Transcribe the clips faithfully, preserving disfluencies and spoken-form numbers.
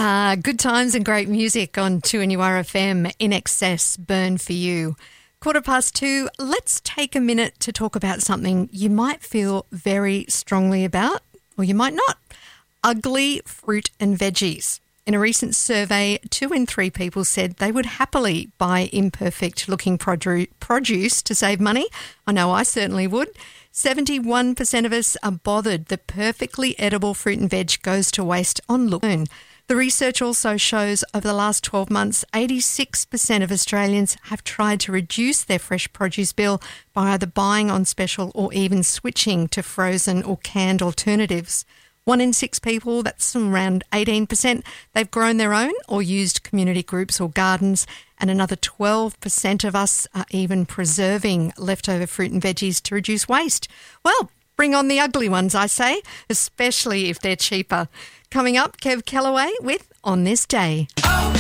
Uh, good times and great music on two N U R F M, In Excess, Burn For You. Quarter past two, let's take a minute to talk about something you might feel very strongly about, or you might not. Ugly fruit and veggies. In a recent survey, two in three people said they would happily buy imperfect-looking produ- produce to save money. I know I certainly would. seventy-one percent of us are bothered that perfectly edible fruit and veg goes to waste on look alone. The research also shows over the last twelve months, eighty-six percent of Australians have tried to reduce their fresh produce bill by either buying on special or even switching to frozen or canned alternatives. One in six people, that's around eighteen percent, they've grown their own or used community groups or gardens, and another twelve percent of us are even preserving leftover fruit and veggies to reduce waste. Well, bring on the ugly ones, I say, especially if they're cheaper. Coming up, Kev Kellaway with On This Day.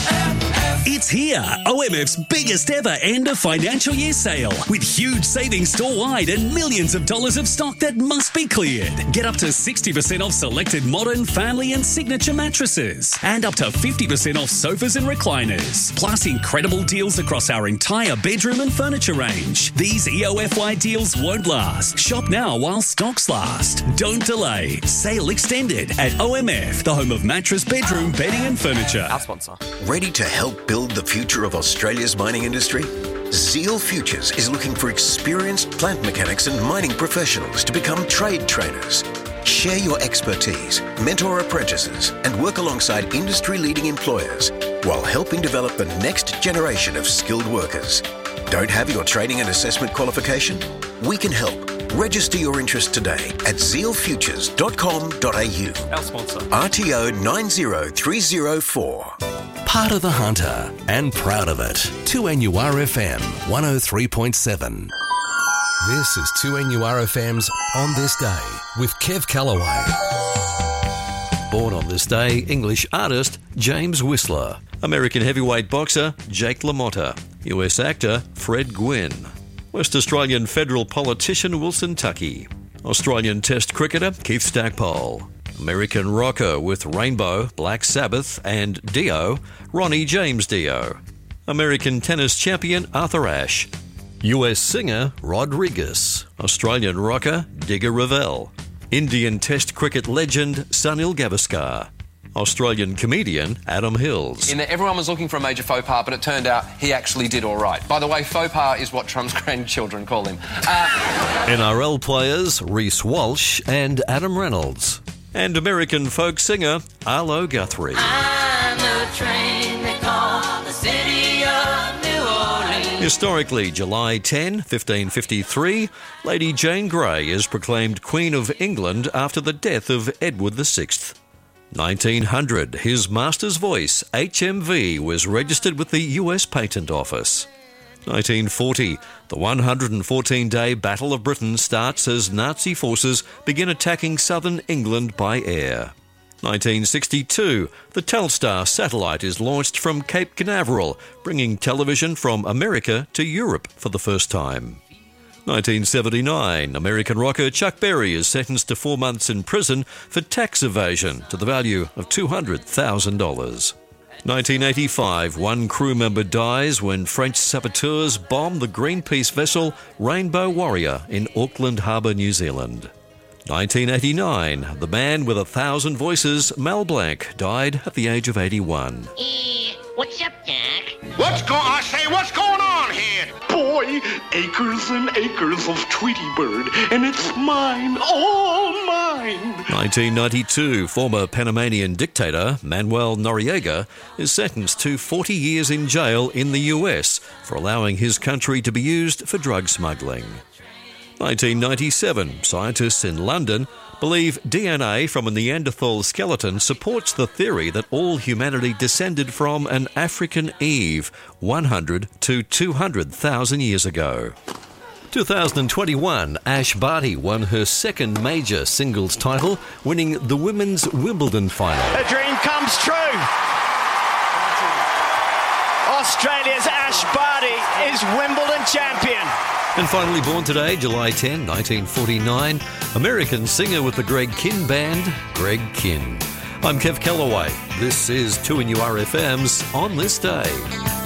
It's here, O M F's biggest ever end of financial year sale with huge savings store-wide and millions of dollars of stock that must be cleared. Get up to sixty percent off selected modern, family and signature mattresses and up to fifty percent off sofas and recliners. Plus incredible deals across our entire bedroom and furniture range. These E O F Y deals won't last. Shop now while stocks last. Don't delay. Sale extended at O M F, the home of mattress, bedroom, bedding and furniture. Our sponsor. Ready to help build the future of Australia's mining industry? Zeal Futures is looking for experienced plant mechanics and mining professionals to become trade trainers. Share your expertise, mentor apprentices, and work alongside industry-leading employers while helping develop the next generation of skilled workers. Don't have your training and assessment qualification? We can help. Register your interest today at zeal futures dot com dot a u. Our sponsor. R T O nine zero three zero four. Part of the Hunter and proud of it. two N U R F M one oh three point seven. This is two N U R F M's On This Day with Kev Kellaway. Born on this day, English artist James Whistler. American heavyweight boxer Jake LaMotta. U S actor Fred Gwynne. West Australian federal politician Wilson Tuckey. Australian Test cricketer Keith Stackpole. American rocker with Rainbow, Black Sabbath and Dio, Ronnie James Dio. American tennis champion Arthur Ashe. U S singer Rodriguez. Australian rocker Digger Revell. Indian Test cricket legend Sunil Gavaskar. Australian comedian Adam Hills. In that everyone was looking for a major faux pas, but it turned out he actually did all right. By the way, faux pas is what Trump's grandchildren call him. Uh... N R L players Reece Walsh and Adam Reynolds. And American folk singer Arlo Guthrie. I'm the train they call the city of New Orleans. Historically, July tenth, fifteen fifty-three, Lady Jane Grey is proclaimed Queen of England after the death of Edward the Sixth. nineteen hundred, his master's voice, H M V, was registered with the U S Patent Office. nineteen forty, the one hundred fourteen day Battle of Britain starts as Nazi forces begin attacking southern England by air. nineteen sixty-two, the Telstar satellite is launched from Cape Canaveral, bringing television from America to Europe for the first time. nineteen seventy-nine, American rocker Chuck Berry is sentenced to four months in prison for tax evasion to the value of two hundred thousand dollars. nineteen eighty-five, one crew member dies when French saboteurs bomb the Greenpeace vessel Rainbow Warrior in Auckland Harbour, New Zealand. nineteen eighty-nine, the man with a thousand voices, Mel Blanc, died at the age of eighty-one. Eh, what's up, Doc? What's going I say, what's going on here? Boy, acres and acres of Tweety Bird, and it's mine, all mine. nineteen ninety-two, former Panamanian dictator Manuel Noriega is sentenced to forty years in jail in the U S for allowing his country to be used for drug smuggling. nineteen ninety-seven, scientists in London believe D N A from a Neanderthal skeleton supports the theory that all humanity descended from an African Eve one hundred to two hundred thousand years ago. two thousand twenty-one, Ash Barty won her second major singles title, winning the Women's Wimbledon final. A dream comes true. Australia's Ash Barty is Wimbledon champion. And finally born today, July tenth, nineteen forty-nine, American singer with the Greg Kihn Band, Greg Kihn. I'm Kev Callaway. This is two N U R F M's On This Day.